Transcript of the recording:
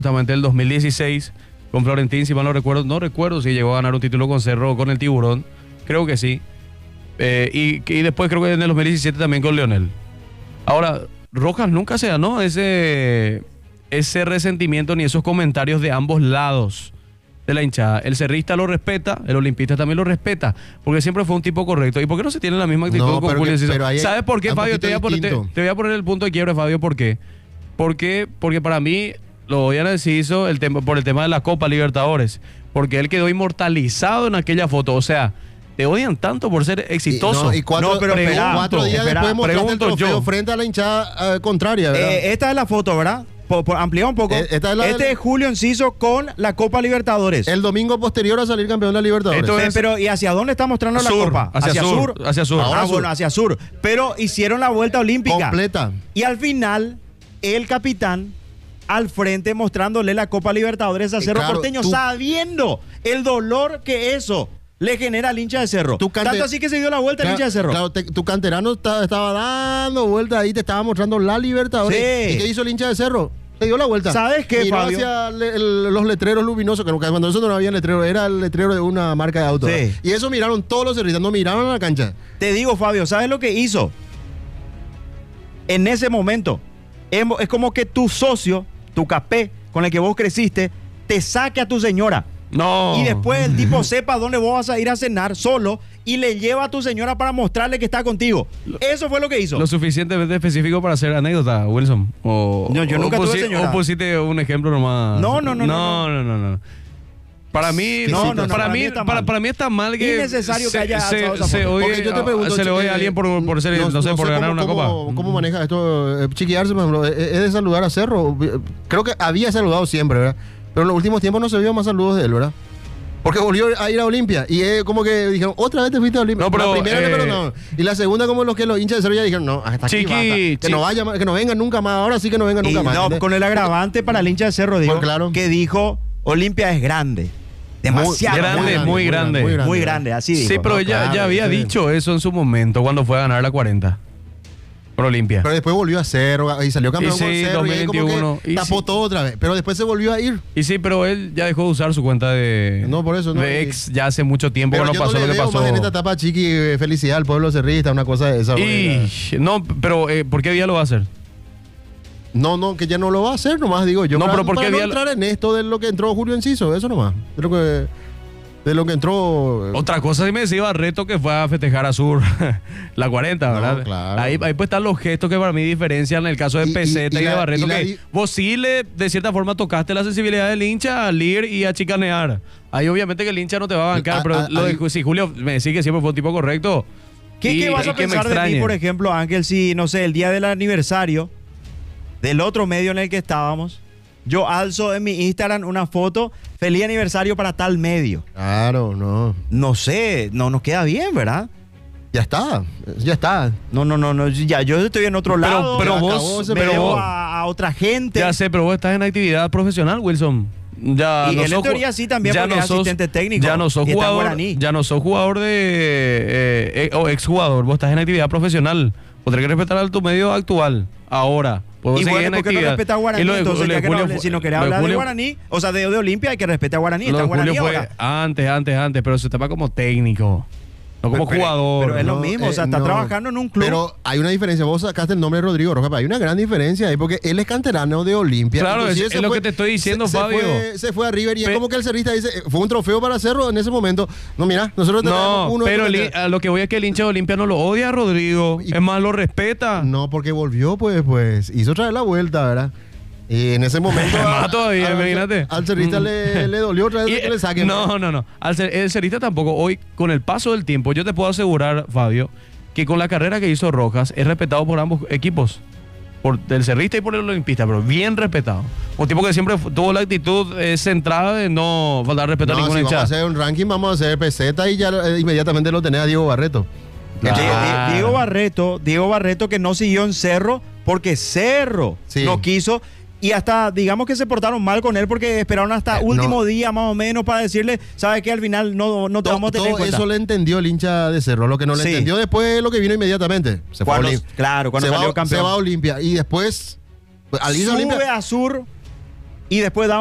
justamente el 2016 con Florentín, si mal no recuerdo si llegó a ganar un título con Cerro o con el Tiburón, creo que sí. Y después creo que en el 2017 también con Leonel. Ahora, Rojas nunca se ganó ese resentimiento ni esos comentarios de ambos lados de la hinchada. El cerrista lo respeta, el olimpista también lo respeta, porque siempre fue un tipo correcto. ¿Y por qué no se tiene la misma actitud con Julio Enciso? ¿Sabes por qué, Fabio? Te voy a poner el punto de quiebre, Fabio. ¿Por qué? Porque para mí lo odian a Enciso por el tema de la Copa Libertadores, porque él quedó inmortalizado en aquella foto. O sea, te odian tanto por ser exitoso. Pero 4 días después mostraste el trofeo frente a la hinchada contraria, ¿verdad? Esta es la foto, ¿verdad? Por ampliar un poco. Este es Julio Enciso con la Copa Libertadores. El domingo posterior a salir campeón de la Libertadores. Pero ¿y hacia dónde está mostrando la Copa? Hacia sur. Hacia sur. Bueno, hacia sur. Pero hicieron la vuelta olímpica. Completa. Y al final, el capitán al frente mostrándole la Copa Libertadores a Cerro Porteño, sabiendo el dolor que eso le genera al hincha de Cerro. Tanto así que se dio la vuelta al hincha de Cerro. Claro, tu canterano estaba dando vuelta ahí, te estaba mostrando la Libertadores. Sí. ¿Y qué hizo el hincha de Cerro? Se dio la vuelta. ¿Sabes qué, miró Fabio? hacia los letreros luminosos, que cuando eso no había letrero, era el letrero de una marca de auto. Sí. Y eso miraron todos los cerristas, no miraron a la cancha. Te digo, Fabio, ¿sabes lo que hizo? En ese momento, es como que tu socio, tu capé, con el que vos creciste, te saque a tu señora. No. Y después el tipo sepa dónde vos vas a ir a cenar solo y le lleva a tu señora para mostrarle que está contigo. Eso fue lo que hizo. Lo suficientemente específico para hacer anécdota, Wilson. No, yo nunca tuve señora. ¿O pusiste un ejemplo nomás? No. Para mí, para mí está mal que innecesario que haya se le oye a alguien por ser, no sé, por ganar una copa. ¿Cómo maneja esto? Chiqui Arce, por ejemplo, es de saludar a Cerro. Creo que había saludado siempre, ¿verdad? Pero en los últimos tiempos no se vio más saludos de él, ¿verdad? Porque volvió a ir a Olimpia. Y como que dijeron, otra vez te fuiste a Olimpia. No, pero, la primera le perdonaron. Y la segunda, como los hinchas de Cerro ya dijeron, no, hasta aquí basta. Que no vengan nunca más. Ahora sí que no vengan nunca más. No, con el agravante para el hincha de Cerro, que dijo, Olimpia es grande. Demasiado muy grande, así dijo. Sí, pero ya había dicho eso en su momento cuando fue a ganar la 40. Por Olimpia. Pero después volvió a Cerro y salió campeón con Cerro 2021, y tapó todo otra vez. Pero después se volvió a ir. Y sí, pero él ya dejó de usar su cuenta de ex ya hace mucho tiempo que no pasó lo que pasó. Más en esta etapa, Chiqui, felicidad al pueblo cerrista, una cosa de esa. No, pero ¿por qué día lo va a hacer? No, que ya no lo va a hacer, nomás digo yo. No, pero ¿por qué no entrar en esto de lo que entró Julio Enciso, eso nomás. De lo que entró. Otra cosa sí me decía Barreto, que fue a festejar a Sur la 40, ¿verdad? No, claro. Ahí pues están los gestos que para mí diferencian el caso de Peseta y de Barreto, que vos sí de cierta forma tocaste la sensibilidad del hincha al ir y a chicanear. Ahí obviamente que el hincha no te va a bancar, pero si Julio me decía que siempre fue un tipo correcto. ¿Qué vas a pensar de mí, por ejemplo, Ángel, si, no sé, el día del aniversario del otro medio en el que estábamos, yo alzo en mi Instagram una foto, feliz aniversario para tal medio? Claro, no. No sé, no nos queda bien, ¿verdad? Ya está. No, ya yo estoy en otro lado. Pero vos veo a otra gente. Ya sé, pero vos estás en actividad profesional, Wilson. Ya y no él en teoría sí también, porque es asistente técnico. Ya no sos jugador o exjugador. Vos estás en actividad profesional. Vos tenés que respetar a tu medio actual. Ahora. Y bueno, ¿por qué no respeta a Guaraní? Entonces, ya que si no querés hablar de Guaraní, o sea, de Olimpia, hay que respetar a Guaraní. Está Guaraní ahora. Antes, pero se te va como técnico. No como jugador. Pero es lo mismo, o sea, está trabajando en un club. Pero hay una diferencia. Vos sacaste el nombre de Rodrigo Rojas, pero hay una gran diferencia ahí, porque él es canterano de Olimpia. Claro, es lo que te estoy diciendo, Fabio. Se fue a River y es como que el cerrista dice, fue un trofeo para Cerro en ese momento. No, mira, nosotros tenemos uno. Pero a lo que voy es que el hincha de Olimpia no lo odia a Rodrigo. Es más, lo respeta. No, porque volvió, pues hizo otra vez la vuelta, ¿verdad? Y en ese momento todavía, imagínate. Al cerrista le dolió otra vez que le saquen. No. El cerrista tampoco. Hoy, con el paso del tiempo, yo te puedo asegurar, Fabio, que con la carrera que hizo Rojas, es respetado por ambos equipos. Por el cerrista y por el olimpista, pero bien respetado. Un tipo que siempre tuvo la actitud centrada de no faltar respeto a ninguna hinchada. Vamos a hacer un ranking, vamos a hacer Peseta y ya inmediatamente lo tenés a Diego Barreto. Claro. Diego Barreto que no siguió en Cerro porque Cerro no quiso. Y hasta, digamos que se portaron mal con él porque esperaron hasta último día más o menos para decirle, ¿sabes qué? Al final no te vamos a tener en cuenta. Eso le entendió el hincha de Cerro. Lo que no le entendió después es lo que vino inmediatamente. Cuando salió campeón. Se va a Olimpia. Y después, sube a Sur y después da